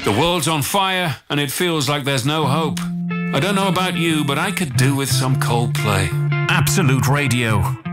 The world's on fire and it feels like there's no hope. I don't know about you, but I could do with some Coldplay. Absolute Radio.